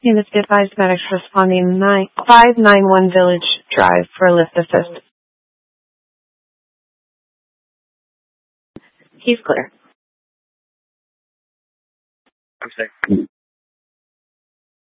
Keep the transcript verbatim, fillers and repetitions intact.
Units be advised, medics responding nine five nine one Village Drive for a lift assist. He's clear. I'm safe.